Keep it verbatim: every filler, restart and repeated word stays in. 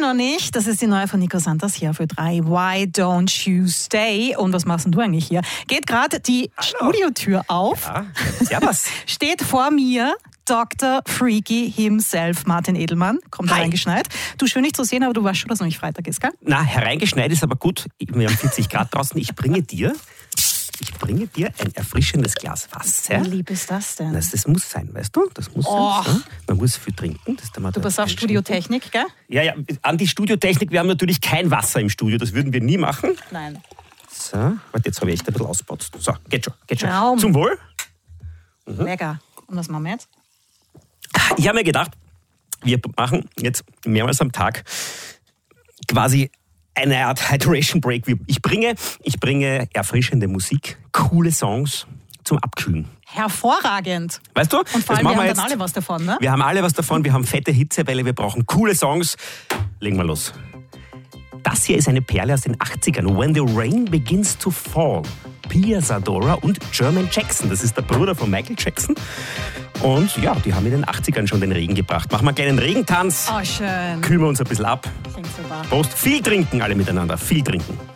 noch nicht. Das ist die neue von Nico Santos hier für drei. Why don't you stay? Und was machst denn du eigentlich hier? Geht gerade die Hallo. Studiotür auf. Ja, servus. Steht vor mir Doktor Freaky himself, Martin Edelmann. Kommt Hi. hereingeschneit. Du, schön dich zu sehen, aber du weißt schon, dass noch nicht Freitag ist, gell? Na, hereingeschneit ist aber gut. Wir haben vierzig Grad draußen. Ich bringe dir, ich bringe dir ein erfrischendes Glas Wasser. Wie lieb ist das denn? Das, das muss sein, weißt du? Das muss Oh. sein. Ja? Man muss viel trinken. Das Du bist auf Studiotechnik, gell? Ja, ja, an die Studiotechnik. Wir haben natürlich kein Wasser im Studio. Das würden wir nie machen. Nein. So, warte, jetzt habe ich echt ein bisschen auspotzt. So, geht schon, geht schon. Traum. Zum Wohl. Mhm. Lecker. Und was machen wir jetzt? Ich habe mir gedacht, wir machen jetzt mehrmals am Tag quasi eine Art Hydration Break. Ich bringe, ich bringe erfrischende Musik, coole Songs zum Abkühlen. Hervorragend. Weißt du? Und vor das allem, machen wir haben jetzt. dann alle was davon, ne? Wir haben alle was davon, wir haben fette Hitzewelle, wir brauchen coole Songs. Legen wir los. Das hier ist eine Perle aus den achtzigern. When the Rain Begins to Fall. Pia Zadora und Jermaine Jackson. Das ist der Bruder von Michael Jackson. Und ja, die haben in den achtzigern schon den Regen gebracht. Machen wir einen kleinen Regentanz. Oh, schön. Kühlen wir uns ein bisschen ab. Klingt super. Prost. Viel trinken alle miteinander. Viel trinken.